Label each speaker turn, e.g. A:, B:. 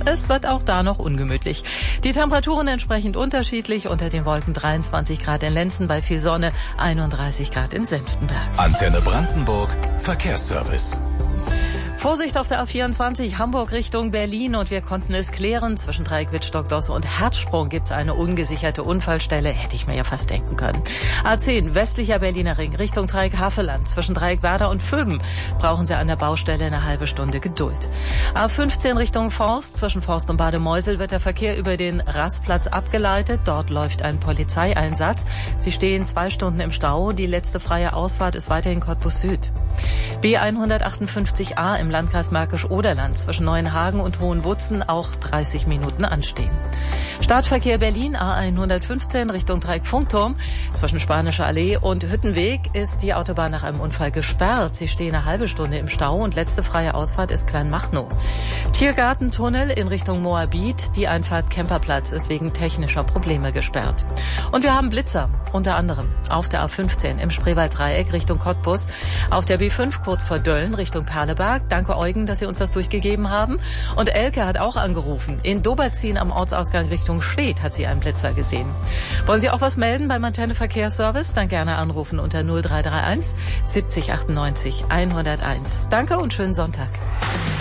A: Es wird auch da noch ungemütlich. Die Temperaturen entsprechend unterschiedlich. Unter den Wolken 23 Grad in Lenzen, bei viel Sonne 31 Grad in Senftenberg.
B: Antenne Brandenburg, Verkehrsservice.
A: Vorsicht auf der A24 Hamburg Richtung Berlin und wir konnten es klären. Zwischen Dreieck-Wittstock-Dosse und Herzsprung gibt es eine ungesicherte Unfallstelle. Hätte ich mir ja fast denken können. A10 westlicher Berliner Ring Richtung Dreieck-Havelland. Zwischen Dreieck-Werder und Vöben brauchen Sie an der Baustelle eine halbe Stunde Geduld. A15 Richtung Forst. Zwischen Forst und Bademeusel wird der Verkehr über den Rastplatz abgeleitet. Dort läuft ein Polizeieinsatz. Sie stehen 2 Stunden im Stau. Die letzte freie Ausfahrt ist weiterhin Cottbus Süd. B158a im Landkreis Märkisch-Oderland zwischen Neuenhagen und Hohenwutzen auch 30 Minuten anstehen. Startverkehr Berlin A115 Richtung Dreieck-Funkturm. Zwischen Spanische Allee und Hüttenweg ist die Autobahn nach einem Unfall gesperrt. Sie stehen eine halbe Stunde im Stau und letzte freie Ausfahrt ist Kleinmachnow. Tiergartentunnel in Richtung Moabit. Die Einfahrt Kemperplatz ist wegen technischer Probleme gesperrt. Und wir haben Blitzer, unter anderem auf der A15 im Spreewalddreieck Richtung Cottbus, auf der B5 kurz vor Dölln Richtung Perleberg. Danke Eugen, dass Sie uns das durchgegeben haben. Und Elke hat auch angerufen. In Doberzin am Ortsausgang Richtung Schwedt hat sie einen Blitzer gesehen. Wollen Sie auch was melden beim Antenne Verkehrsservice? Dann gerne anrufen unter 0331 70 98 101. Danke und schönen Sonntag.